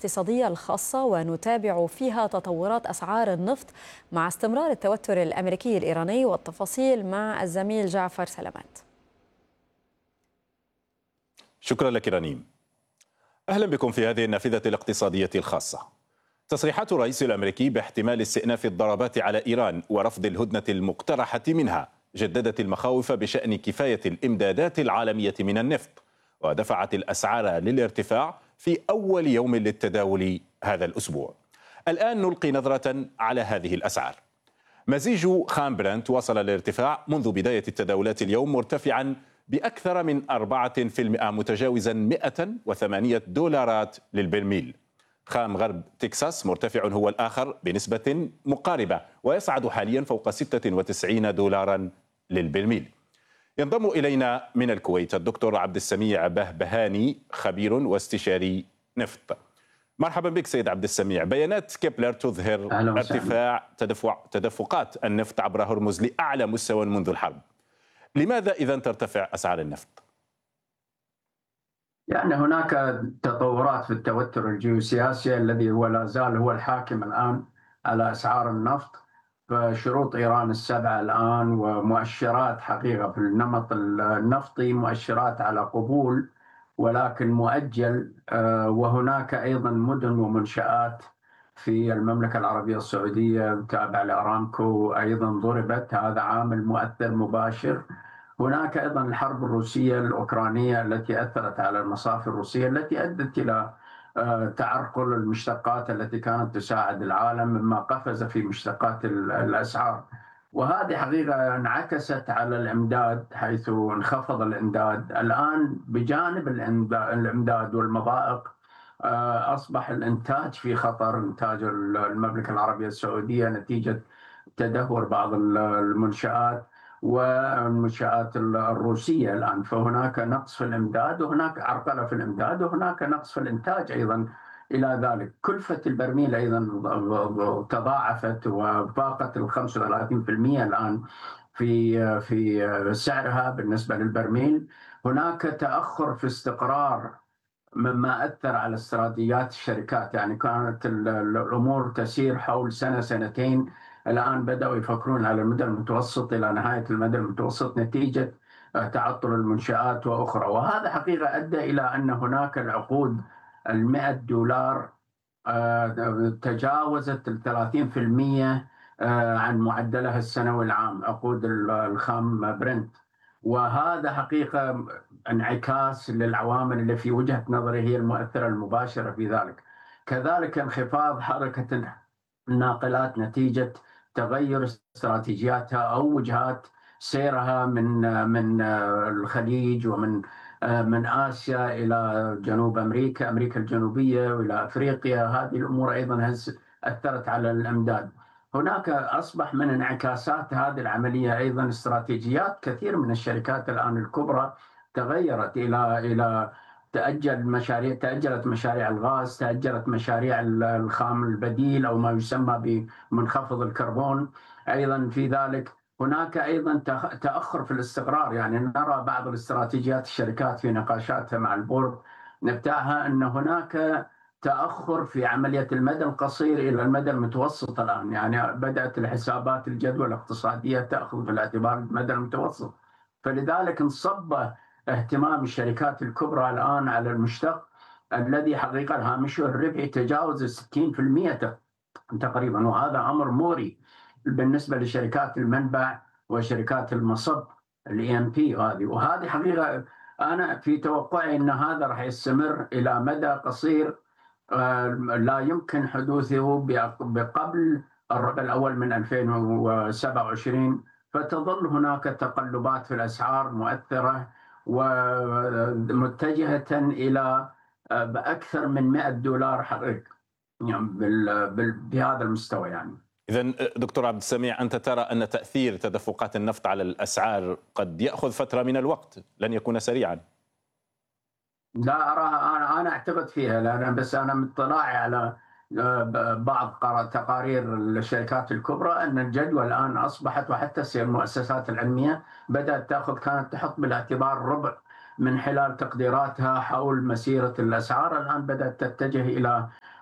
الاقتصادية الخاصة ونتابع فيها تطورات أسعار النفط مع استمرار التوتر الأمريكي الإيراني، والتفاصيل مع الزميل جعفر سلامات. شكرا لك رنيم. أهلا بكم في هذه النافذة الاقتصادية الخاصة. تصريحات الرئيس الأمريكي باحتمال استئناف الضربات على إيران ورفض الهدنة المقترحة منها جددت المخاوف بشأن كفاية الإمدادات العالمية من النفط، ودفعت الأسعار للارتفاع في أول يوم للتداول هذا الأسبوع. الآن نلقي نظرة على هذه الأسعار. مزيج خام برنت وصل للارتفاع منذ بداية التداولات اليوم، مرتفعا بأكثر من 4%، متجاوزا $108 للبرميل. خام غرب تكساس مرتفع هو الآخر بنسبة مقاربة، ويصعد حاليا فوق $96 للبرميل. ينضم إلينا من الكويت الدكتور عبد السميع بهبهاني، خبير واستشاري نفط. مرحبا بك سيد عبد السميع. بيانات كيبلر تظهر ارتفاع تدفقات النفط عبر هرمز لأعلى مستوى منذ الحرب. لماذا إذا ترتفع أسعار النفط؟ يعني هناك تطورات في التوتر الجيوسياسي الذي هو لا زال هو الحاكم الآن على أسعار النفط، فشروط إيران السبعة الآن ومؤشرات حقيقة في النمط النفطي، مؤشرات على قبول ولكن مؤجل. وهناك أيضا مدن ومنشآت في المملكة العربية السعودية تابعة لأرامكو أيضا ضربت، هذا عامل مؤثر مباشر. هناك أيضا الحرب الروسية الأوكرانية التي أثرت على المصافي الروسية، التي أدت إلى تعرقل المشتقات التي كانت تساعد العالم، مما قفز في مشتقات الأسعار. وهذه حقيقة انعكست على الإمداد، حيث انخفض الإمداد. الآن بجانب الإمداد والمضائق أصبح الإنتاج في خطر، إنتاج المملكة العربية السعودية نتيجة تدهور بعض المنشآت والمنشآت الروسية الآن. فهناك نقص في الإمداد، وهناك عرقلة في الإمداد، وهناك نقص في الإنتاج أيضا. إلى ذلك كلفة البرميل أيضا تضاعفت وفاقت 35% الآن في سعرها بالنسبة للبرميل. هناك تأخر في استقرار مما أثر على استراتيجيات الشركات، يعني كانت الأمور تسير حول سنة سنتين، الآن بدأوا يفكرون على المدى المتوسط إلى نهاية المدى المتوسط نتيجة تعطل المنشآت وأخرى. وهذا حقيقة أدى إلى أن هناك العقود $100 تجاوزت 30% عن معدلها السنوي العام، عقود الخام برنت. وهذا حقيقة انعكاس للعوامل اللي في وجهة نظري هي المؤثرة المباشرة في ذلك. كذلك انخفاض حركة الناقلات نتيجة تغير استراتيجياتها أو وجهات سيرها من الخليج ومن آسيا إلى جنوب أمريكا الجنوبية وإلى أفريقيا. هذه الأمور أيضا أثرت على الإمداد. هناك أصبح من انعكاسات هذه العملية أيضا استراتيجيات كثير من الشركات الآن الكبرى تغيرت إلى تأجلت مشاريع الغاز، تأجلت مشاريع الخام البديل أو ما يسمى بمنخفض الكربون. أيضا في ذلك هناك أيضا تأخر في الاستقرار، يعني نرى بعض الاستراتيجيات الشركات في نقاشاتها مع البورد نبتعها أن هناك تأخر في عملية المدى القصير إلى المدى المتوسط الآن. يعني بدأت الحسابات الجدوى الاقتصادية تأخذ في الاعتبار المدى المتوسط، فلذلك انصب اهتمام الشركات الكبرى الآن على المشتق الذي حقيقة هامشه الربحي تجاوز 60% تقريبا، وهذا أمر موري بالنسبة لشركات المنبع وشركات المصب الEMP. وهذه حقيقة أنا في توقعي أن هذا راح يستمر إلى مدى قصير، لا يمكن حدوثه بقبل الربع الأول من 2027. فتظل هناك تقلبات في الأسعار مؤثرة ومتجهة إلى بأكثر من $100 حقيقة يعني بهذا المستوى. يعني إذن دكتور عبد السميع، أنت ترى أن تأثير تدفقات النفط على الأسعار قد يأخذ فترة من الوقت، لن يكون سريعا؟ لا أراها، أنا أعتقد فيها، لأن بس أنا مطلعي على بعض تقارير الشركات الكبرى أن الجدوى الآن أصبحت، وحتى المؤسسات العلمية بدأت كانت تحط بالاعتبار ربع من خلال تقديراتها حول مسيرة الأسعار، الآن بدأت تتجه إلى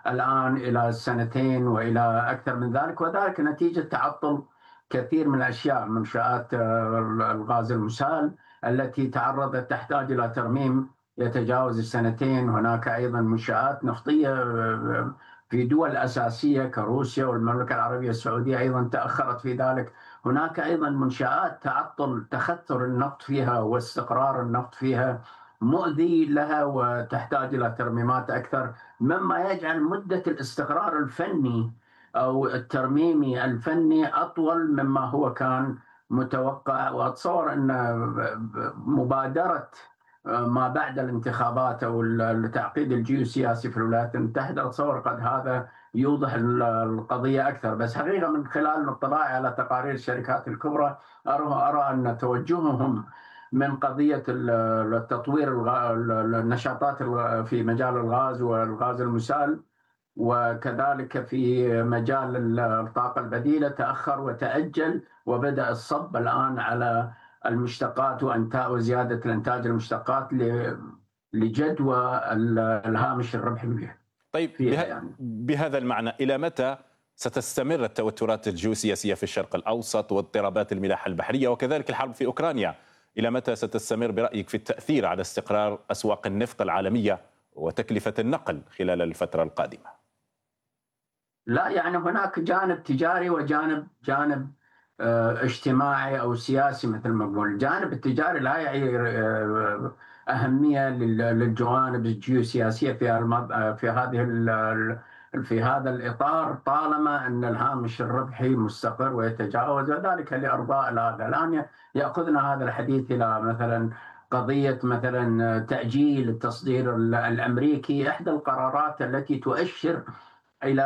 الآن إلى سنتين وإلى أكثر من ذلك، وذلك نتيجة تعطل كثير من الأشياء. منشآت الغاز المسال التي تعرضت تحتاج إلى ترميم يتجاوز السنتين. هناك أيضا منشآت نفطية في دول أساسية كروسيا والمملكة العربية السعودية أيضا تأخرت في ذلك. هناك أيضا منشآت تعطل تخثر النفط فيها واستقرار النفط فيها مؤذي لها وتحتاج إلى ترميمات أكثر، مما يجعل مدة الاستقرار الفني أو الترميمي الفني أطول مما هو كان متوقع. وأتصور أن مبادرة ما بعد الانتخابات أو التعقيد الجيوسياسي في الولايات المتحدة، أتصور قد هذا يوضح القضية أكثر. بس حقيقة من خلال اطلاعي على تقارير الشركات الكبرى أرى أن توجههم من قضية التطوير النشاطات في مجال الغاز والغاز المسال وكذلك في مجال الطاقة البديلة تأخر وتأجل، وبدأ الصب الآن على المشتقات وزيادة الإنتاج المشتقات لجدوى الهامش الربحي. طيب بهذا المعنى إلى متى ستستمر التوترات الجيوسياسية في الشرق الأوسط واضطرابات الملاحة البحرية وكذلك الحرب في أوكرانيا؟ إلى متى ستستمر برأيك في التأثير على استقرار أسواق النفط العالمية وتكلفة النقل خلال الفترة القادمة؟ لا، يعني هناك جانب تجاري وجانب اجتماعي أو سياسي مثل ما نقول. الجانب التجاري لا يعي أهمية للجوانب الجيوسياسية في هذا الإطار، طالما أن الهامش الربحي مستقر ويتجاوز، وذلك لأرضاء هذا. الآن يأخذنا هذا الحديث إلى مثلا قضية مثلا تأجيل التصدير الأمريكي، إحدى القرارات التي تؤشر إلى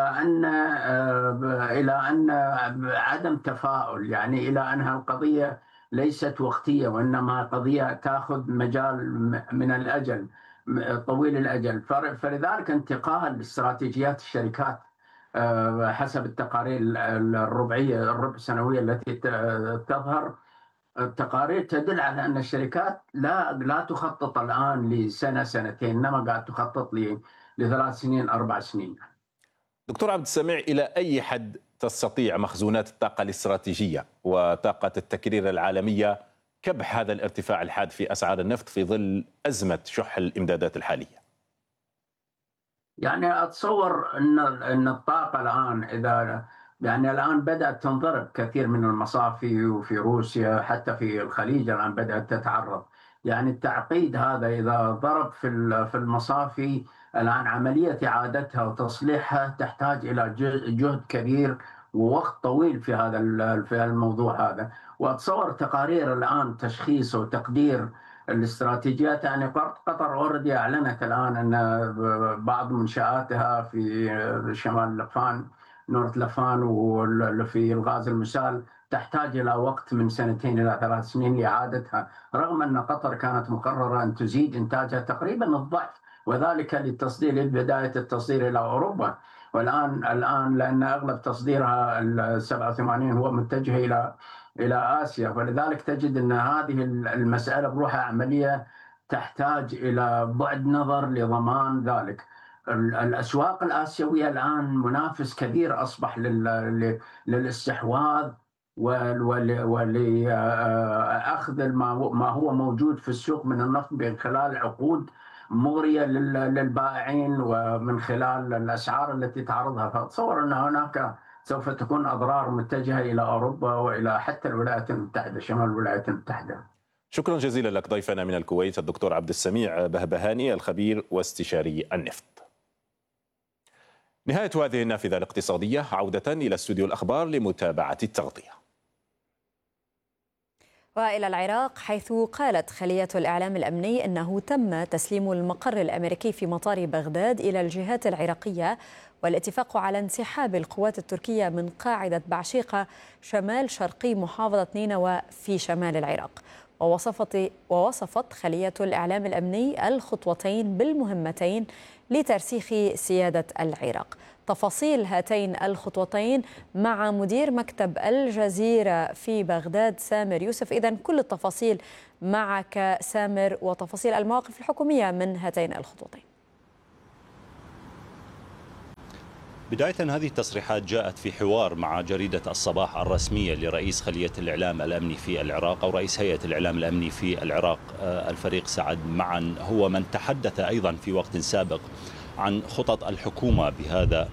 أن عدم تفاؤل، يعني إلى أنها القضية ليست وقتية وإنما قضية تأخذ مجال من الأجل طويل الأجل. فلذلك انتقال استراتيجيات الشركات حسب التقارير الربع سنوية التي تظهر، التقارير تدل على أن الشركات لا تخطط الآن لسنة سنتين، إنما قاعد تخطط ل3 سنين 4 سنين. دكتور عبد السميع، إلى أي حد تستطيع مخزونات الطاقة الاستراتيجية وطاقة التكرير العالمية كبح هذا الارتفاع الحاد في أسعار النفط في ظل أزمة شح الإمدادات الحالية؟ يعني أتصور أن الطاقة الآن الآن بدأت تنضرب كثير من المصافي، وفي روسيا حتى في الخليج الآن بدأت تتعرض. يعني التعقيد هذا إذا ضرب في المصافي الآن، عملية إعادتها وتصليحها تحتاج إلى جهد كبير ووقت طويل في الموضوع هذا. وأتصور تقارير الآن تشخيص وتقدير الاستراتيجيات، يعني قطر أوردي أعلنت الآن أن بعض منشآتها في شمال لفان نورث لفان وفي الغاز المسال تحتاج إلى وقت من 2 إلى 3 سنين لإعادتها، رغم أن قطر كانت مقررة أن تزيد إنتاجها تقريبا الضعف، وذلك لبداية التصدير إلى أوروبا. والآن لأن أغلب تصديرها 87 هو متجه إلى آسيا، ولذلك تجد أن هذه المسألة بروحها عملية تحتاج إلى بعد نظر لضمان ذلك. الأسواق الآسيوية الآن منافس كبير أصبح للاستحواذ ولأخذ ما هو موجود في السوق من النفط من خلال عقود مغرية للبائعين ومن خلال الأسعار التي تعرضها. فأتصور أن هناك سوف تكون أضرار متجهة إلى أوروبا وإلى حتى الولايات المتحدة، شمال الولايات المتحدة. شكرا جزيلا لك ضيفنا من الكويت الدكتور عبد السميع بهبهاني، الخبير واستشاري النفط. نهاية هذه النافذة الاقتصادية، عودة إلى استوديو الأخبار لمتابعة التغطية. وإلى العراق، حيث قالت خلية الإعلام الأمني أنه تم تسليم المقر الأمريكي في مطار بغداد إلى الجهات العراقية، والاتفاق على انسحاب القوات التركية من قاعدة بعشيقة شمال شرقي محافظة نينوى في شمال العراق. ووصفت خلية الإعلام الأمني الخطوتين بالمهمتين لترسيخ سيادة العراق. تفاصيل هاتين الخطوتين مع مدير مكتب الجزيرة في بغداد سامر يوسف. إذن كل التفاصيل معك سامر، وتفاصيل المواقف الحكومية من هاتين الخطوتين. بداية هذه التصريحات جاءت في حوار مع جريدة الصباح الرسمية لرئيس خلية الإعلام الأمني في العراق أو رئيس هيئة الإعلام الأمني في العراق الفريق سعد معا، هو من تحدث أيضا في وقت سابق عن خطط الحكومة بهذا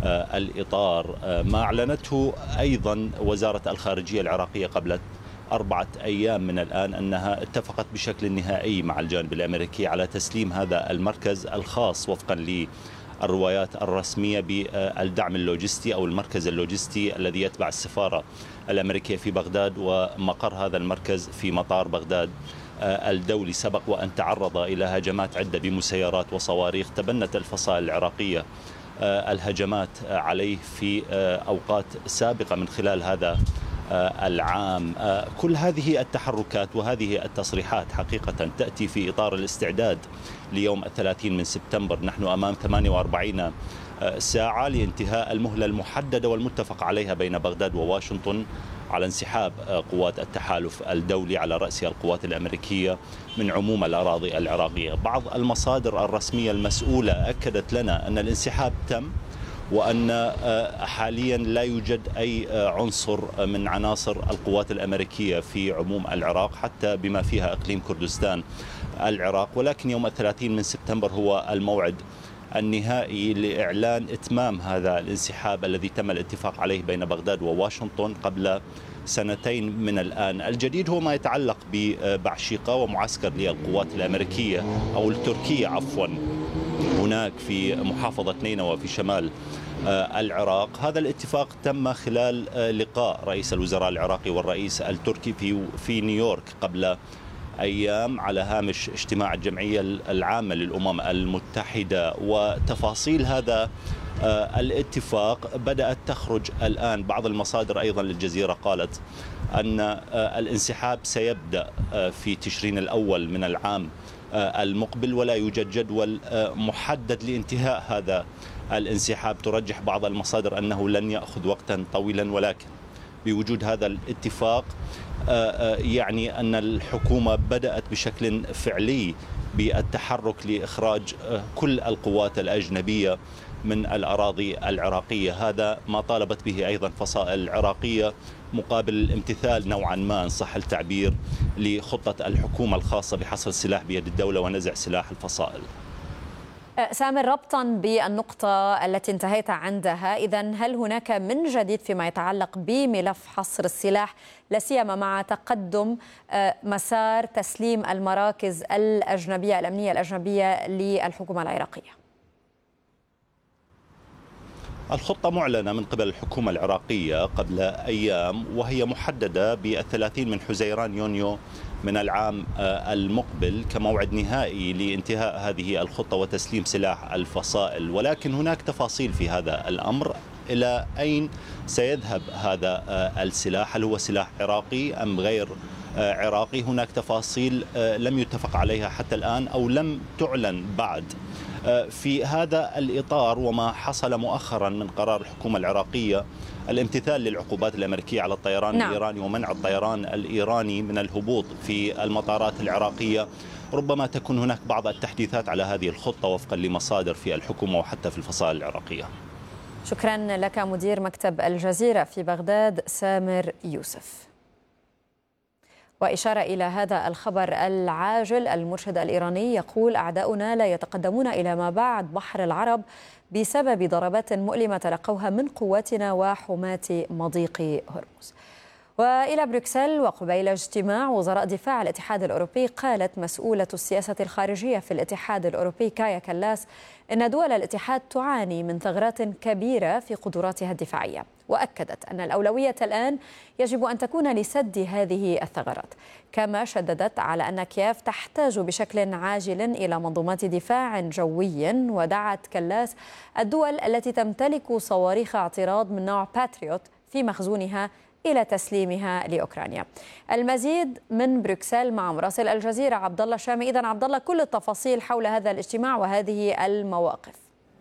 الإطار، ما أعلنته أيضا وزارة الخارجية العراقية قبل 4 أيام من الآن أنها اتفقت بشكل نهائي مع الجانب الأمريكي على تسليم هذا المركز الخاص وفقا للروايات الرسمية بالدعم اللوجستي أو المركز اللوجستي الذي يتبع السفارة الأمريكية في بغداد، ومقر هذا المركز في مطار بغداد الدولي. سبق وأن تعرض إلى هجمات عدة بمسيرات وصواريخ، تبنت الفصائل العراقية الهجمات عليه في أوقات سابقة من خلال هذا العام. كل هذه التحركات وهذه التصريحات حقيقة تأتي في إطار الاستعداد ليوم 30 من سبتمبر. نحن أمام 48 ساعة لانتهاء المهلة المحددة والمتفق عليها بين بغداد وواشنطن على انسحاب قوات التحالف الدولي على رأسها القوات الأمريكية من عموم الأراضي العراقية. بعض المصادر الرسمية المسؤولة أكدت لنا أن الانسحاب تم، وأن حاليا لا يوجد أي عنصر من عناصر القوات الأمريكية في عموم العراق حتى بما فيها إقليم كردستان العراق، ولكن يوم 30 من سبتمبر هو الموعد النهائي لإعلان إتمام هذا الانسحاب الذي تم الاتفاق عليه بين بغداد وواشنطن قبل 2 من الآن. الجديد هو ما يتعلق ببعشيقة ومعسكر للقوات الأمريكية أو التركية عفوا هناك في محافظة نينوى في شمال العراق. هذا الاتفاق تم خلال لقاء رئيس الوزراء العراقي والرئيس التركي في نيويورك قبل أيام على هامش اجتماع الجمعية العامة للأمم المتحدة. وتفاصيل هذا الاتفاق بدأت تخرج الآن. بعض المصادر أيضا للجزيرة قالت أن الانسحاب سيبدأ في تشرين الأول من العام المقبل، ولا يوجد جدول محدد لانتهاء هذا الانسحاب. ترجح بعض المصادر أنه لن يأخذ وقتا طويلا، ولكن بوجود هذا الاتفاق يعني أن الحكومة بدأت بشكل فعلي بالتحرك لإخراج كل القوات الأجنبية من الأراضي العراقية. هذا ما طالبت به أيضا فصائل العراقية مقابل الامتثال نوعا ما إن صح التعبير لخطة الحكومة الخاصة بحصر السلاح بيد الدولة ونزع سلاح الفصائل. سامر، ربطا بالنقطة التي انتهيت عندها، إذن هل هناك من جديد فيما يتعلق بملف حصر السلاح لا سيما مع تقدم مسار تسليم المراكز الأجنبية الأمنية الأجنبية للحكومة العراقية؟ الخطة معلنة من قبل الحكومة العراقية قبل أيام، وهي محددة ب30 من حزيران يونيو من العام المقبل كموعد نهائي لانتهاء هذه الخطة وتسليم سلاح الفصائل. ولكن هناك تفاصيل في هذا الأمر، إلى أين سيذهب هذا السلاح؟ هل هو سلاح عراقي أم غير عراقي؟ هناك تفاصيل لم يتفق عليها حتى الآن أو لم تعلن بعد. في هذا الإطار وما حصل مؤخرا من قرار الحكومة العراقية الامتثال للعقوبات الأمريكية على الطيران الإيراني ومنع الطيران الإيراني من الهبوط في المطارات العراقية، ربما تكون هناك بعض التحديثات على هذه الخطة وفقا لمصادر في الحكومة وحتى في الفصائل العراقية. شكرا لك مدير مكتب الجزيرة في بغداد سامر يوسف. وإشارة إلى هذا الخبر العاجل، المرشد الإيراني يقول أعداؤنا لا يتقدمون إلى ما بعد بحر العرب بسبب ضربات مؤلمة تلقوها من قواتنا وحماة مضيق هرمز. وإلى بروكسل وقبيل اجتماع وزراء دفاع الاتحاد الأوروبي، قالت مسؤولة السياسة الخارجية في الاتحاد الأوروبي كايا كلاس إن دول الاتحاد تعاني من ثغرات كبيرة في قدراتها الدفاعية، وأكدت أن الأولوية الآن يجب أن تكون لسد هذه الثغرات. كما شددت على أن كييف تحتاج بشكل عاجل إلى منظومات دفاع جوي، ودعت كلاس الدول التي تمتلك صواريخ اعتراض من نوع باتريوت في مخزونها إلى تسليمها لأوكرانيا. المزيد من بروكسل مع مراسل الجزيرة عبد الله شامي. إذن عبد الله، كل التفاصيل حول هذا الاجتماع وهذه المواقف.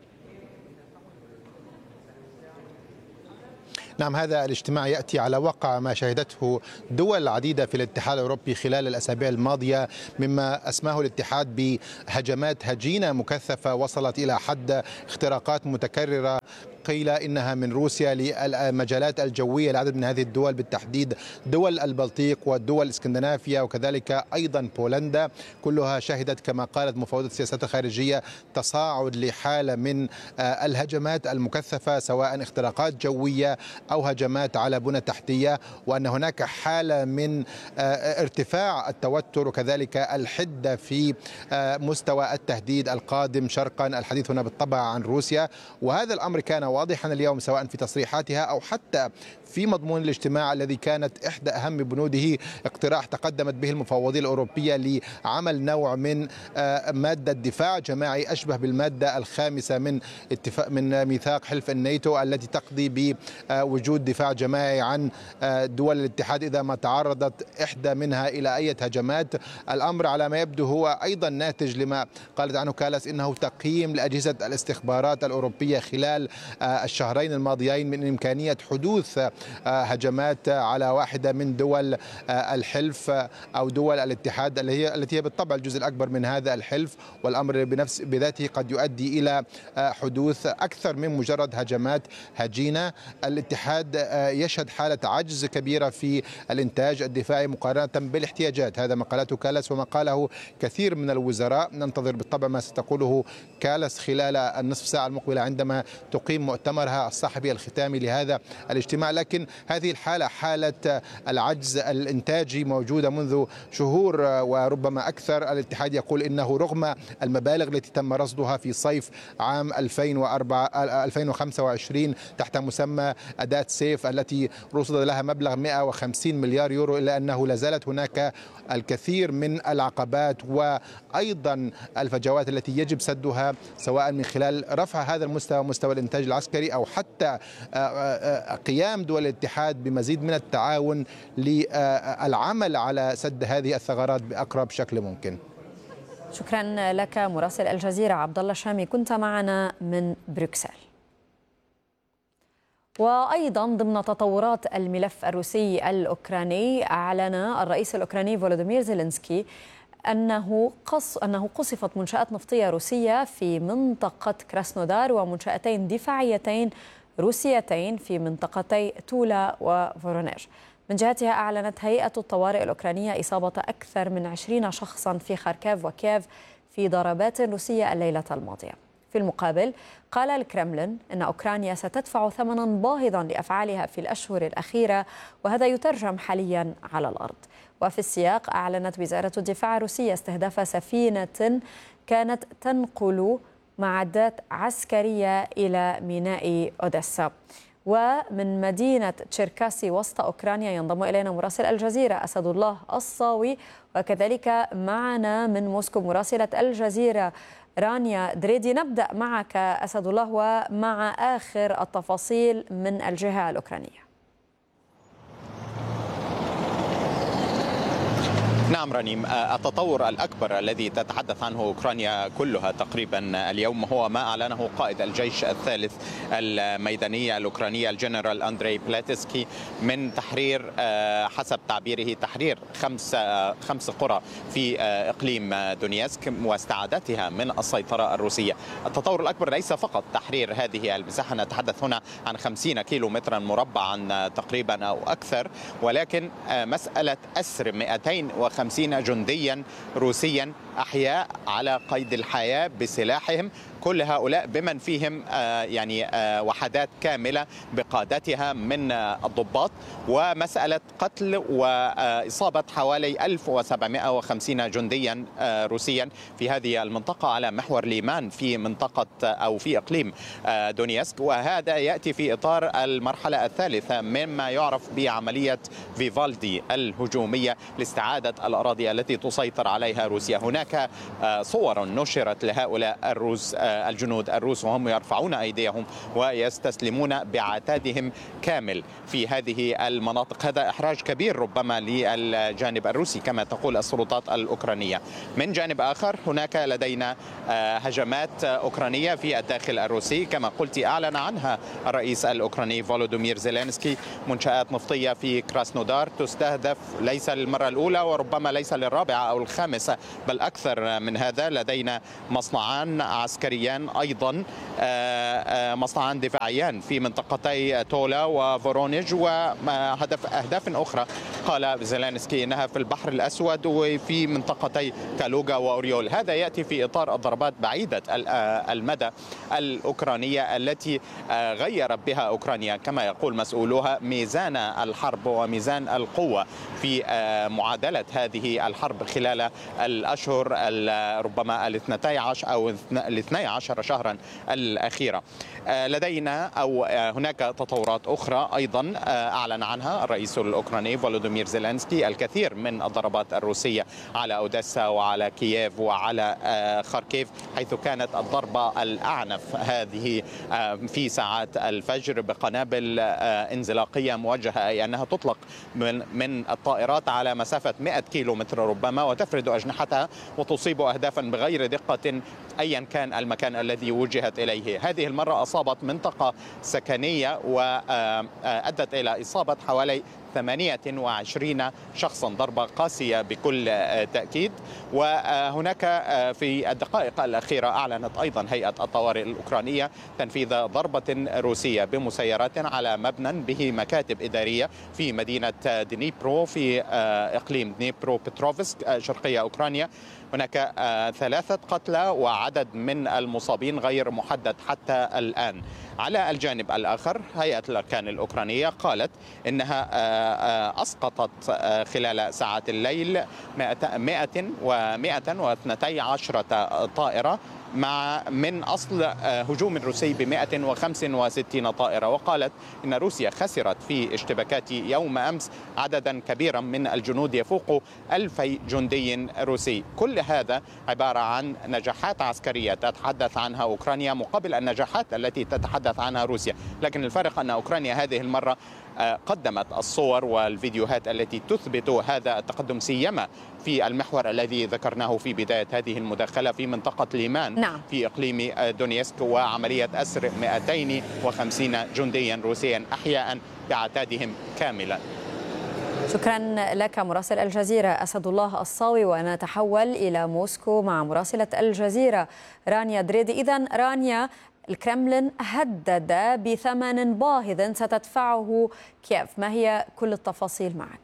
نعم، هذا الاجتماع يأتي على وقع ما شهدته دول عديدة في الاتحاد الأوروبي خلال الأسابيع الماضية، مما أسماه الاتحاد بهجمات هجينة مكثفة وصلت إلى حد اختراقات متكررة قيل إنها من روسيا للمجالات الجوية لعدد من هذه الدول، بالتحديد دول البلطيق والدول الاسكندنافية وكذلك أيضا بولندا. كلها شهدت كما قالت مفوضة السياسات الخارجية تصاعد لحالة من الهجمات المكثفة، سواء اختراقات جوية أو هجمات على بنى تحتية، وأن هناك حالة من ارتفاع التوتر وكذلك الحدة في مستوى التهديد القادم شرقا. الحديث هنا بالطبع عن روسيا، وهذا الأمر كان واضحا اليوم سواء في تصريحاتها أو حتى في مضمون الاجتماع الذي كانت إحدى أهم بنوده اقتراح تقدمت به المفوضية الأوروبية لعمل نوع من مادة دفاع جماعي أشبه بالمادة الخامسة من ميثاق حلف الناتو التي تقضي بوجود دفاع جماعي عن دول الاتحاد إذا ما تعرضت إحدى منها إلى أي هجمات. الأمر على ما يبدو هو أيضا ناتج لما قالت عنه كالاس إنه تقييم لأجهزة الاستخبارات الأوروبية خلال الشهرين الماضيين من إمكانية حدوث هجمات على واحدة من دول الحلف أو دول الاتحاد التي هي بالطبع الجزء الأكبر من هذا الحلف، والأمر بذاته قد يؤدي إلى حدوث أكثر من مجرد هجمات هجينة. الاتحاد يشهد حالة عجز كبيرة في الإنتاج الدفاعي مقارنة بالاحتياجات، هذا ما قالته كالاس وما قاله كثير من الوزراء. ننتظر بالطبع ما ستقوله كالاس خلال النصف ساعة المقبلة عندما تقيم مؤتمرها الصحفي الختامي لهذا الاجتماع. لكن هذه الحالة حالة العجز الإنتاجي موجودة منذ شهور وربما أكثر. الاتحاد يقول إنه رغم المبالغ التي تم رصدها في صيف عام 2025 تحت مسمى أداة سيف التي رصد لها مبلغ 150 مليار يورو، إلا أنه لازالت هناك الكثير من العقبات وأيضا الفجوات التي يجب سدها، سواء من خلال رفع هذا المستوى، مستوى الإنتاج العسكري، أو حتى قيام دول الاتحاد بمزيد من التعاون للعمل على سد هذه الثغرات بأقرب شكل ممكن. شكرا لك مراسل الجزيرة عبد الله شامي، كنت معنا من بروكسل. وأيضا ضمن تطورات الملف الروسي الأوكراني، أعلن الرئيس الأوكراني فولوديمير زيلينسكي أنه قصفت منشآت نفطية روسية في منطقة كراسنودار ومنشأتين دفاعيتين روسيتين في منطقتي تولا وفورونيج. من جهتها أعلنت هيئة الطوارئ الأوكرانية إصابة أكثر من 20 شخصا في خاركيف وكييف في ضربات روسية الليلة الماضية. في المقابل قال الكرملين أن أوكرانيا ستدفع ثمنا باهظا لأفعالها في الأشهر الأخيرة، وهذا يترجم حاليا على الأرض. وفي السياق أعلنت وزارة الدفاع الروسية استهداف سفينة كانت تنقل معدات عسكرية إلى ميناء أوديسا. ومن مدينة تشيركاسي وسط أوكرانيا ينضم إلينا مراسل الجزيرة أسد الله الصاوي، وكذلك معنا من موسكو مراسلة الجزيرة رانيا دريدي. نبدأ معك أسد الله ومع آخر التفاصيل من الجهة الأوكرانية. نعم رنيم، التطور الأكبر الذي تتحدث عنه أوكرانيا كلها تقريبا اليوم هو ما أعلنه قائد الجيش الثالث الميداني الأوكراني الجنرال أندري بلاتسكي من تحرير حسب تعبيره تحرير خمس قرى في إقليم دونيسك واستعادتها من السيطرة الروسية. التطور الأكبر ليس فقط تحرير هذه المساحة، نتحدث هنا عن 50 كيلو مترا مربعا تقريبا أو أكثر، ولكن مسألة أسر 250 جنديا روسيا أحياء على قيد الحياة بسلاحهم، كل هؤلاء بمن فيهم وحدات كاملة بقادتها من الضباط، ومسألة قتل وإصابة حوالي 1750 جنديا روسيا في هذه المنطقة على محور ليمان في منطقة أو في إقليم دونيسك. وهذا يأتي في إطار المرحلة الثالثة مما يعرف بعملية فيفالدي الهجومية لاستعادة الأراضي التي تسيطر عليها روسيا. هناك صور نشرت لهؤلاء الجنود الروس وهم يرفعون أيديهم ويستسلمون بعتادهم كامل في هذه المناطق. هذا إحراج كبير ربما للجانب الروسي كما تقول السلطات الأوكرانية. من جانب آخر هناك لدينا هجمات أوكرانية في الداخل الروسي كما قلت أعلن عنها الرئيس الأوكراني فولوديمير زيلينسكي. منشآت نفطية في كراسنودار تستهدف ليس للمرة الأولى وربما ليس للرابعة أو الخامسة بل أكثر من هذا. لدينا مصنعان عسكريان عسكريان أيضا مصنعان دفاعيان في منطقتي تولا وفورونيج، وأهداف أخرى قال زيلينسكي إنها في البحر الأسود وفي منطقتي كالوغا وأوريول. هذا يأتي في إطار الضربات بعيدة المدى الأوكرانية التي غيرت بها أوكرانيا كما يقول مسؤولوها ميزان الحرب وميزان القوة في معادلة هذه الحرب خلال الأشهر ربما 12 أو 12 شهرا الأخيرة. لدينا أو هناك تطورات أخرى أيضا أعلن عنها الرئيس الأوكراني فولوديمير زيلينسكي. الكثير من الضربات الروسية على أوديسا وعلى كييف وعلى خاركيف، حيث كانت الضربة الأعنف هذه في ساعات الفجر بقنابل انزلاقية موجهة، أي أنها تطلق من الطائرات على مسافة 100 كيلومتر ربما، وتفرد أجنحتها وتصيب أهدافا بغير دقة أيا كان المكان الذي وجهت إليه. هذه المرة أصابت منطقة سكنية وأدت إلى إصابة حوالي 28 شخصا، ضربة قاسية بكل تأكيد. وهناك في الدقائق الأخيرة أعلنت أيضا هيئة الطوارئ الأوكرانية تنفيذ ضربة روسية بمسيرات على مبنى به مكاتب إدارية في مدينة دنيبرو في إقليم دنيبرو بتروفسك شرقية أوكرانيا. هناك 3 قتلى وعدد من المصابين غير محدد حتى الآن. على الجانب الآخر هيئة الأركان الأوكرانية قالت إنها أسقطت خلال ساعات الليل 112 طائرة من أصل هجوم روسي ب 165 طائرة. وقالت إن روسيا خسرت في اشتباكات يوم أمس عددا كبيرا من الجنود يفوق 1000 جندي روسي. كل هذا عبارة عن نجاحات عسكرية تتحدث عنها أوكرانيا مقابل النجاحات التي تتحدث عنها روسيا، لكن الفرق أن أوكرانيا هذه المرة قدمت الصور والفيديوهات التي تثبت هذا التقدم، سيما في المحور الذي ذكرناه في بداية هذه المداخلة في منطقة ليمان في إقليم دونيسك، وعملية أسر 250 جنديا روسيا أحياء بعتادهم كاملا. شكرا لك مراسل الجزيرة أسد الله الصاوي. ونتحول إلى موسكو مع مراسلة الجزيرة رانيا دريدي. إذن رانيا، الكرملين هدد بثمن باهظ ستدفعه كييف، ما هي كل التفاصيل معك؟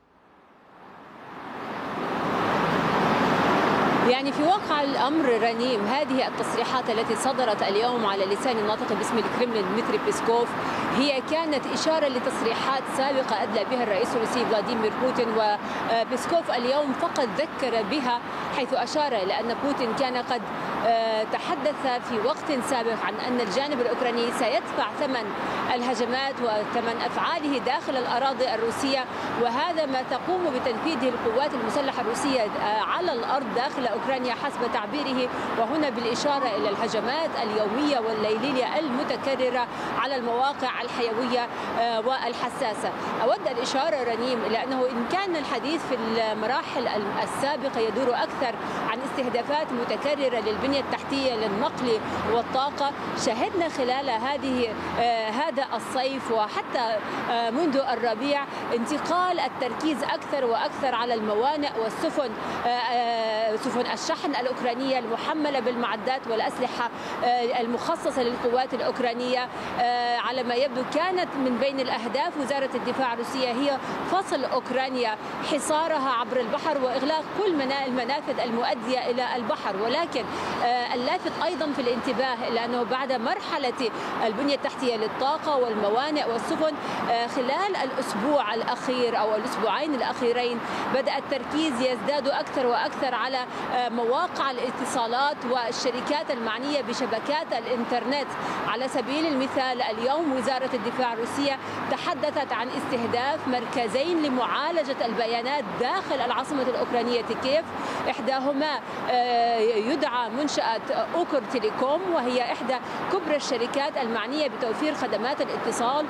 يعني في واقع الأمر رنيم، هذه التصريحات التي صدرت اليوم على لسان الناطق باسم الكرملين ديمتري بيسكوف هي كانت إشارة لتصريحات سابقة أدلى بها الرئيس الروسي فلاديمير بوتين، وبيسكوف اليوم فقط ذكر بها حيث أشار إلى أن بوتين كان قد تحدث في وقت سابق عن أن الجانب الأوكراني سيدفع ثمن الهجمات وثمن أفعاله داخل الأراضي الروسية، وهذا ما تقوم بتنفيذه القوات المسلحة الروسية على الأرض داخل أوكرانيا حسب تعبيره، وهنا بالإشارة إلى الهجمات اليومية والليلية المتكررة على المواقع الحيوية والحساسة. أود الإشارة رنيم لأنه إن كان الحديث في المراحل السابقة يدور أكثر عن استهدافات متكررة للبنية التحتية للنقل والطاقة، شهدنا خلال هذا الصيف وحتى منذ الربيع انتقال التركيز أكثر وأكثر على الموانئ والسفن، سفن الشحن الأوكرانية المحملة بالمعدات والأسلحة المخصصة للقوات الأوكرانية. على ما يبدو كانت من بين الأهداف وزارة الدفاع الروسية هي فصل أوكرانيا، حصارها عبر البحر وإغلاق كل المنافذ المؤدية إلى البحر. ولكن اللافت أيضا في الانتباه لأنه بعد مرحلة البنية التحتية للطاقة والموانئ والسفن خلال الأسبوع الأخير أو الأسبوعين الأخيرين بدأ التركيز يزداد أكثر وأكثر على مواقع الاتصالات والشركات المعنية بشبكات الإنترنت. على سبيل المثال اليوم وزارة الدفاع الروسية تحدثت عن استهداف مركزين لمعالجة البيانات داخل العاصمة الأوكرانية كييف، إحداهما يدعى منشأة أوكر تيليكوم، وهي إحدى كبرى الشركات المعنية بتوفير خدمات الاتصال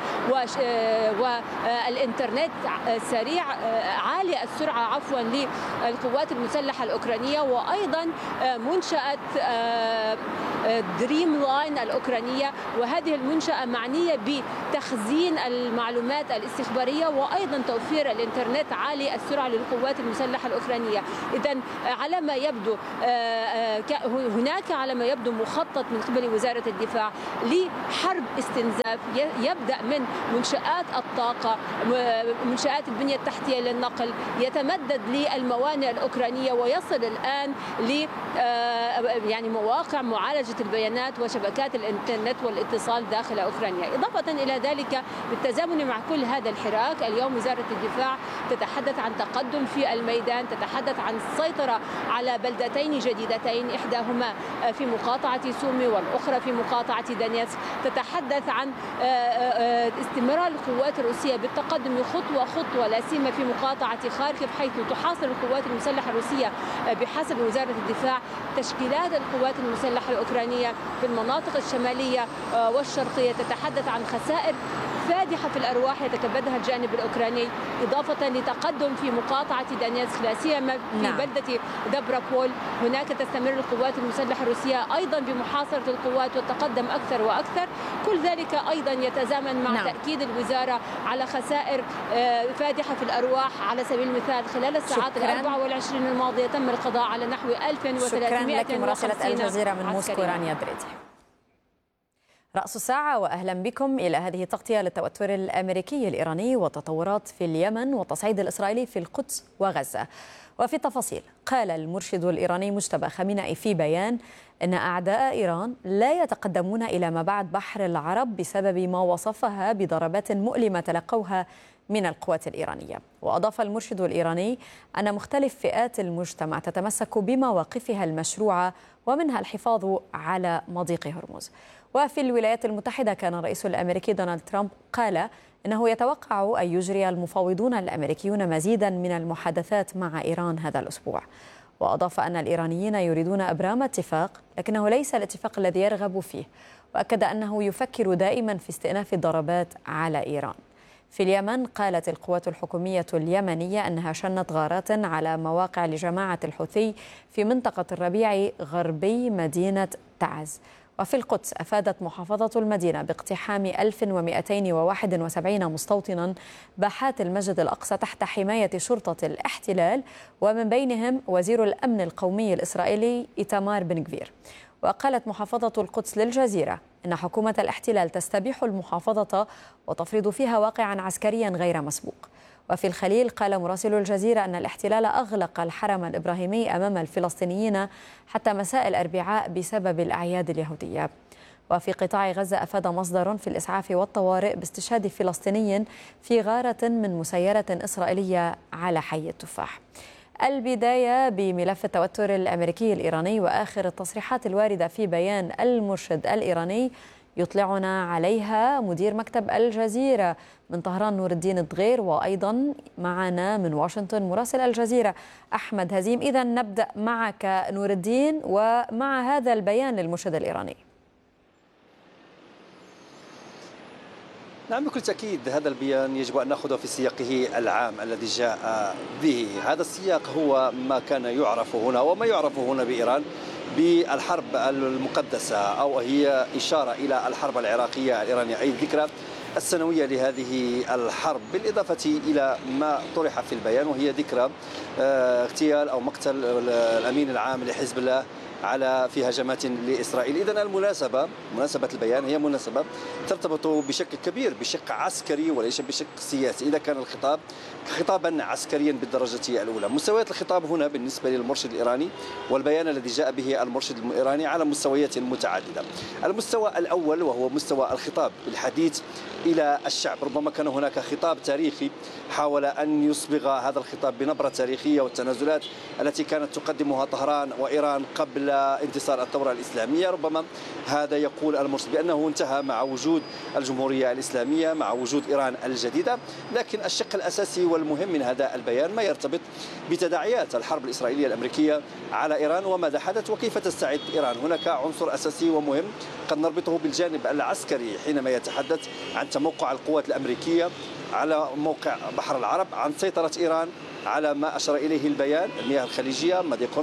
والإنترنت سريع عالي السرعة للقوات المسلحة الأوكرانية، وأيضا منشأة دريم لاين الأوكرانية، وهذه المنشأة معنية بتخزين المعلومات الاستخبارية وأيضا توفير الإنترنت عالي السرعة للقوات المسلحة الأوكرانية. إذن على ما يبدو هناك على ما يبدو مخطط من قبل وزارة الدفاع لحرب استنزاف يبدأ من منشآت الطاقة، منشآت البنية التحتية للنقل، يتمدد للموانئ الأوكرانية ويصل الآن ل يعني مواقع معالجة البيانات وشبكات الإنترنت والاتصال داخل أوكرانيا. إضافة إلى ذلك بالتزامن مع كل هذا الحراك، اليوم وزارة الدفاع تتحدث عن تقدم في الميدان، تتحدث عن السيطرة على بلدتين جديدتين، إحداهما في مقاطعة سومي والأخرى في مقاطعة دانيتسك. تتحدث عن استمرار القوات الروسية بالتقدم خطوة لا سيما في مقاطعة خاركيف، حيث تحاصر القوات المسلحة الروسية بحسب وزارة الدفاع تشكيلات القوات المسلحة الأوكرانية في المناطق الشمالية والشرقية. تتحدث عن خسائر فادحة في الأرواح يتكبدها الجانب الأوكراني، إضافة لتقدم في مقاطعة دانيتسك لا سيما في بلدة دبرابول. هناك تستمر القوات المسلحة الروسية أيضا بمحاصرة القوات والتقدم أكثر وأكثر. كل ذلك أيضا يتزامن مع تأكيد الوزارة على خسائر فادحة في الأرواح. على سبيل المثال خلال الساعات 24 الماضية تم القضاء على نحو 1350 شكرا لك مراسلة الجزيرة من موسكو رانيا دريدي. رأس الساعة وأهلا بكم إلى هذه التغطية للتوتر الأمريكي الإيراني والتطورات في اليمن والتصعيد الإسرائيلي في القدس وغزة. وفي التفاصيل، قال المرشد الإيراني مجتبى خامنئي في بيان أن أعداء إيران لا يتقدمون إلى ما بعد بحر العرب بسبب ما وصفها بضربات مؤلمة تلقوها من القوات الإيرانية. وأضاف المرشد الإيراني أن مختلف فئات المجتمع تتمسك بمواقفها المشروعة ومنها الحفاظ على مضيق هرمز. وفي الولايات المتحدة كان الرئيس الأمريكي دونالد ترامب قال إنه يتوقع أن يجري المفاوضون الأمريكيون مزيدا من المحادثات مع إيران هذا الأسبوع. وأضاف أن الإيرانيين يريدون إبرام اتفاق لكنه ليس الاتفاق الذي يرغب فيه، وأكد أنه يفكر دائما في استئناف الضربات على إيران. في اليمن قالت القوات الحكومية اليمنية أنها شنت غارات على مواقع لجماعة الحوثي في منطقة الربيع غربي مدينة تعز. وفي القدس أفادت محافظة المدينة باقتحام 1271 مستوطنا باحات المسجد الأقصى تحت حماية شرطة الاحتلال، ومن بينهم وزير الأمن القومي الإسرائيلي إيتامار بن غفير. وقالت محافظة القدس للجزيرة إن حكومة الاحتلال تستبيح المحافظة وتفرض فيها واقعا عسكريا غير مسبوق. وفي الخليل قال مراسل الجزيرة أن الاحتلال أغلق الحرم الإبراهيمي أمام الفلسطينيين حتى مساء الأربعاء بسبب الأعياد اليهودية. وفي قطاع غزة أفاد مصدر في الإسعاف والطوارئ باستشهاد فلسطيني في غارة من مسيرة إسرائيلية على حي التفاح. البداية بملف التوتر الأمريكي الإيراني وآخر التصريحات الواردة في بيان المرشد الإيراني يطلعنا عليها مدير مكتب الجزيرة من طهران نور الدين الدغير، وأيضا معنا من واشنطن مراسل الجزيرة أحمد هزيم. إذا نبدأ معك نور الدين ومع هذا البيان للمرشد الإيراني. نعم، بكل تأكيد هذا البيان يجب أن نأخذه في سياقه العام الذي جاء به. هذا السياق هو ما كان يعرف هنا وما يعرف هنا بإيران بالحرب المقدسة، أو هي إشارة إلى الحرب العراقية الإيرانية، أي الذكرى السنوية لهذه الحرب، بالإضافة إلى ما طرح في البيان وهي ذكرى اغتيال أو مقتل الأمين العام لحزب الله في هجمات لإسرائيل. إذن مناسبة البيان هي مناسبة ترتبط بشكل كبير بشق عسكري وليس بشق سياسي. إذا كان الخطاب خطابا عسكريا بالدرجة الأولى. مستويات الخطاب هنا بالنسبة للمرشد الإيراني والبيان الذي جاء به المرشد الإيراني على مستويات متعددة. المستوى الأول وهو مستوى الخطاب بالحديث إلى الشعب، ربما كان هناك خطاب تاريخي حاول أن يصبغ هذا الخطاب بنبرة تاريخية والتنازلات التي كانت تقدمها طهران وإيران قبل انتصار الثورة الإسلامية. ربما هذا يقول المرشد بأنه انتهى مع وجود الجمهورية الإسلامية، مع وجود إيران الجديدة. لكن الشق الأساسي والمهم من هذا البيان ما يرتبط بتداعيات الحرب الإسرائيلية الأمريكية على إيران وماذا حدث وكيف تستعد إيران. هناك عنصر أساسي ومهم قد نربطه بالجانب العسكري حينما يتحدث عن تموقع القوات الأمريكية على موقع بحر العرب، عن سيطرة إيران على ما أشار إليه البيان، المياه الخليجية، مضيق هرمز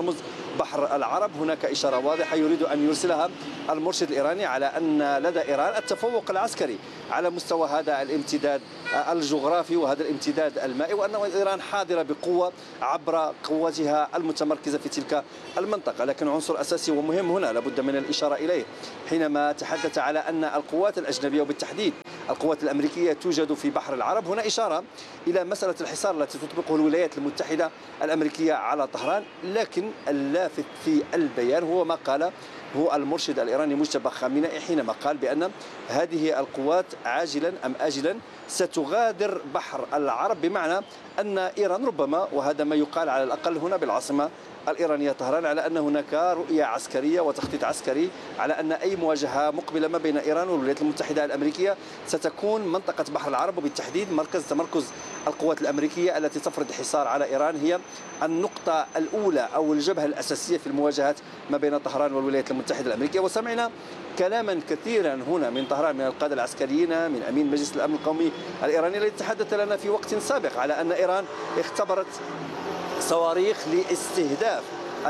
بحر العرب. هناك إشارة واضحة يريد أن يرسلها المرشد الإيراني على أن لدى إيران التفوق العسكري على مستوى هذا الامتداد الجغرافي وهذا الامتداد المائي، وأن إيران حاضرة بقوة عبر قواتها المتمركزة في تلك المنطقة. لكن عنصر أساسي ومهم هنا لابد من الإشارة إليه حينما تحدث على أن القوات الأجنبية وبالتحديد القوات الأمريكية توجد في بحر العرب، هنا إشارة إلى مسألة الحصار التي تطبقه الولايات المتحدة الأمريكية على طهران. لكن اللافت في البيان هو ما قال هو المرشد الإيراني مجتبى خامنئي حينما قال بأن هذه القوات عاجلا أم آجلا ستغادر بحر العرب، بمعنى أن إيران ربما، وهذا ما يقال على الأقل هنا بالعاصمة الإيرانية طهران، على أن هناك رؤية عسكرية وتخطيط عسكري على أن أي مواجهة مقبلة ما بين إيران والولايات المتحدة الأمريكية ستكون منطقة بحر العرب، وبالتحديد مركز تمركز القوات الأمريكية التي تفرض حصار على إيران هي النقطة الأولى أو الجبهة الأساسية في المواجهات ما بين طهران والولايات المتحدة الأمريكية. وسمعنا كلاما كثيرا هنا من طهران من القادة العسكريين، من أمين مجلس الأمن القومي الإيراني الذي تحدث لنا في وقت سابق على أن إيران اختبرت صواريخ لاستهداف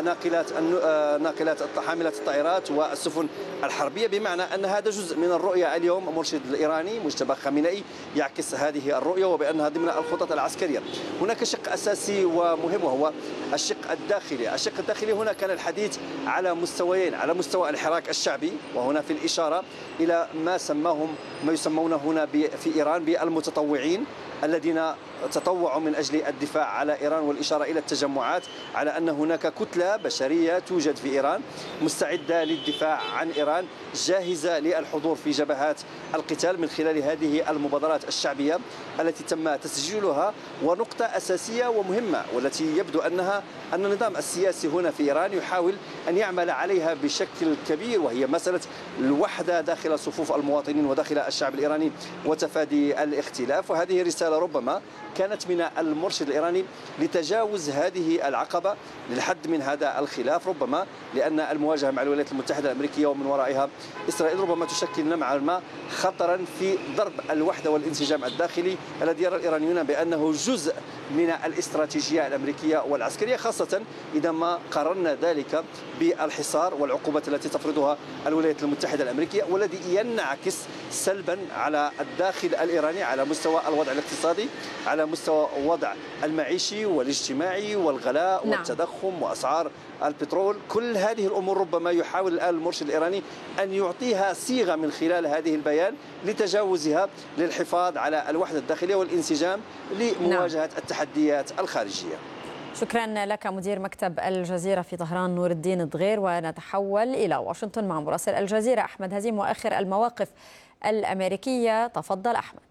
ناقلات حاملة الطائرات والسفن الحربية، بمعنى أن هذا جزء من الرؤية. اليوم المرشد الإيراني مجتبى خامنئي يعكس هذه الرؤية وبأنها ضمن الخطط العسكرية. هناك شق أساسي ومهم وهو الشق الداخلي. الشق الداخلي هنا كان الحديث على مستويين، على مستوى الحراك الشعبي، وهنا في الإشارة إلى ما يسمون هنا في إيران بالمتطوعين الذين تطوعوا من أجل الدفاع على إيران، والإشارة إلى التجمعات على أن هناك كتلة بشرية توجد في إيران مستعدة للدفاع عن إيران، جاهزة للحضور في جبهات القتال من خلال هذه المبادرات الشعبية التي تم تسجيلها. ونقطة أساسية ومهمة والتي يبدو أن النظام السياسي هنا في إيران يحاول أن يعمل عليها بشكل كبير، وهي مسألة الوحدة داخل صفوف المواطنين وداخل الشعب الإيراني وتفادي الاختلاف. وهذه رسالة ربما كانت من المرشد الإيراني لتجاوز هذه العقبة للحد من هذا الخلاف، ربما لأن المواجهة مع الولايات المتحدة الأمريكية ومن ورائها إسرائيل ربما تشكل نوعا ما خطرا في ضرب الوحدة والانسجام الداخلي الذي يرى الإيرانيون بأنه جزء من الاستراتيجية الأمريكية والعسكرية، خاصة إذا ما قارنا ذلك بالحصار والعقوبات التي تفرضها الولايات المتحدة الأمريكية، والذي ينعكس سلبا على الداخل الإيراني على مستوى الوضع الاقتصادي، على مستوى الوضع المعيشي والاجتماعي والغلاء والتضخم وأسعار البترول. كل هذه الأمور ربما يحاول الآن المرشد الإيراني أن يعطيها صيغة من خلال هذه البيان لتجاوزها للحفاظ على الوحدة الداخلية والانسجام لمواجهة التحديات الخارجية. شكرا لك مدير مكتب الجزيرة في طهران نور الدين الدغير. ونتحول إلى واشنطن مع مراسل الجزيرة أحمد هزيم وآخر المواقف الأمريكية. تفضل أحمد.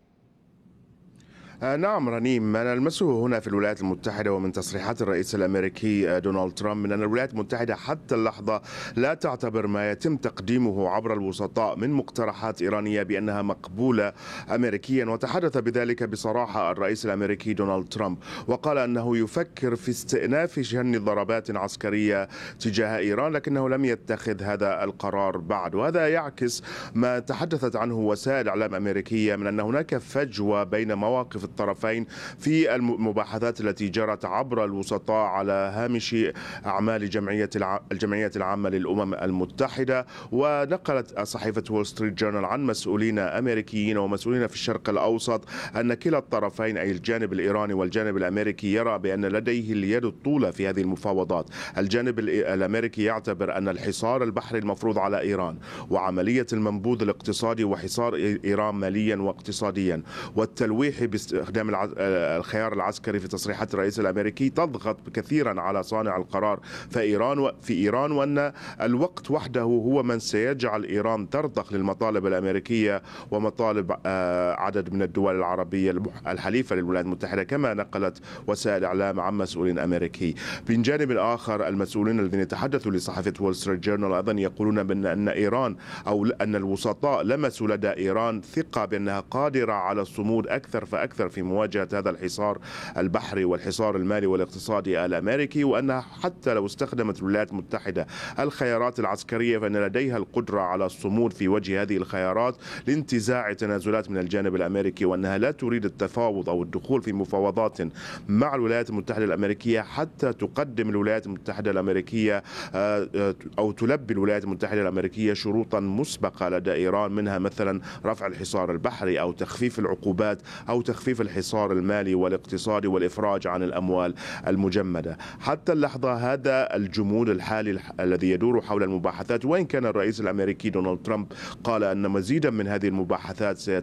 نعم رنيم، ما نلمسه هنا في الولايات المتحدة ومن تصريحات الرئيس الأمريكي دونالد ترامب من أن الولايات المتحدة حتى اللحظة لا تعتبر ما يتم تقديمه عبر الوسطاء من مقترحات إيرانية بأنها مقبولة أمريكيا. وتحدث بذلك بصراحة الرئيس الأمريكي دونالد ترامب، وقال أنه يفكر في استئناف شن ضربات عسكرية تجاه إيران، لكنه لم يتخذ هذا القرار بعد. وهذا يعكس ما تحدثت عنه وسائل إعلام أمريكية من أن هناك فجوة بين مواقف الطرفين في المباحثات التي جرت عبر الوسطاء على هامش أعمال الجمعية العامة للأمم المتحدة. ونقلت صحيفة وول ستريت جورنال عن مسؤولين أمريكيين ومسؤولين في الشرق الأوسط أن كلا الطرفين أي الجانب الإيراني والجانب الأمريكي يرى بأن لديه اليد الطولة في هذه المفاوضات. الجانب الأمريكي يعتبر أن الحصار البحري المفروض على إيران وعملية المنبوذ الاقتصادي وحصار إيران ماليا واقتصاديا والتلويح باستخدام الخيار العسكري في تصريحات الرئيس الأمريكي تضغط كثيرا على صانع القرار في إيران، وأن الوقت وحده هو من سيجعل إيران ترضخ للمطالب الأمريكية ومطالب عدد من الدول العربية الحليفة للولايات المتحدة، كما نقلت وسائل إعلام عن مسؤولين أمريكي. من جانب آخر المسؤولين الذين تحدثوا لصحيفة وول ستريت جورنال أيضا يقولون أن إيران أو أن الوسطاء لمسوا لدى إيران ثقة بأنها قادرة على الصمود أكثر فأكثر أكثر في مواجهة هذا الحصار البحري والحصار المالي والاقتصادي الأمريكي، وأنها حتى لو استخدمت الولايات المتحدة الخيارات العسكرية فإن لديها القدرة على الصمود في وجه هذه الخيارات لانتزاع تنازلات من الجانب الأمريكي، وأنها لا تريد التفاوض أو الدخول في مفاوضات مع الولايات المتحدة الأمريكية حتى تقدم الولايات المتحدة الأمريكية أو تلبي الولايات المتحدة الأمريكية شروطا مسبقة لدى إيران، منها مثلا رفع الحصار البحري أو تخفيف العقوبات أو تخفيف الحصار المالي والاقتصادي والإفراج عن الأموال المجمدة. حتى اللحظة هذا الجمود الحالي الذي يدور حول المباحثات، وإن كان الرئيس الأمريكي دونالد ترامب قال أن مزيدا من هذه المباحثات